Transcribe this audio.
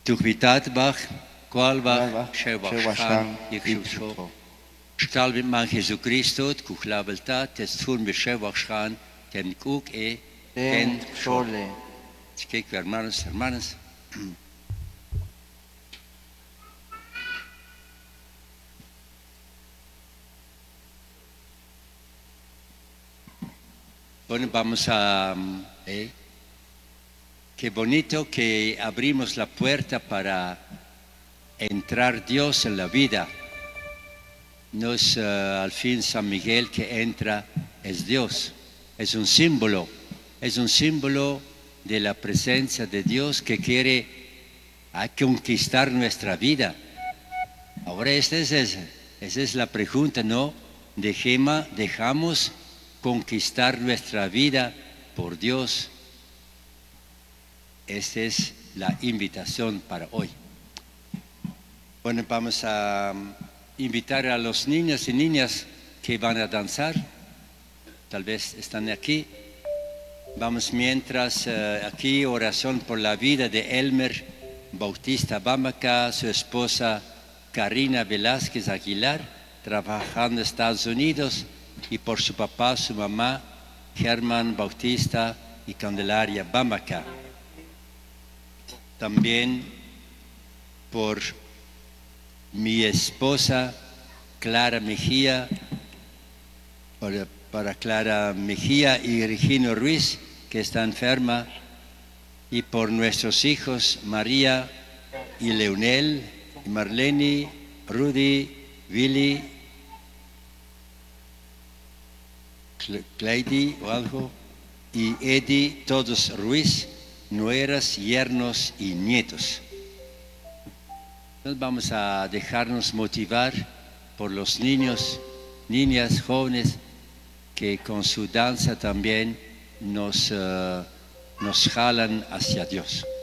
Tukvitat bach, kwalbach, Kwalbach, shewach shewach shan, shan, yikshucho. yikshucho. Stalbit man Jesucristo, kuchlabeltat, testfun beshewach shan, ten kuk Ten shole. Skik, hermanos, hermanas. Bueno, vamos a... Qué bonito que abrimos la puerta para entrar Dios en la vida. No es al fin San Miguel que entra, es Dios. Es un símbolo de la presencia de Dios que quiere conquistar nuestra vida. Ahora esa es la pregunta, ¿no? ¿Dejamos conquistar nuestra vida por Dios? Esa es la invitación para hoy. Bueno, vamos a invitar a los niños y niñas que van a danzar. Tal vez están aquí. Vamos mientras aquí oración por la vida de Elmer Bautista Bamaca, su esposa Karina Velázquez Aguilar, trabajando en Estados Unidos, y por su papá, su mamá, Germán Bautista y Candelaria Bamaca. También por mi esposa Clara Mejía, para Clara Mejía y Regino Ruiz, que está enferma, y por nuestros hijos María y Leonel, y Marlene, Rudy, Willy, Cleidy o algo, y Eddie, todos Ruiz, nueras, yernos y nietos. Entonces vamos a dejarnos motivar por los niños, niñas, jóvenes, que con su danza también nos jalan hacia Dios.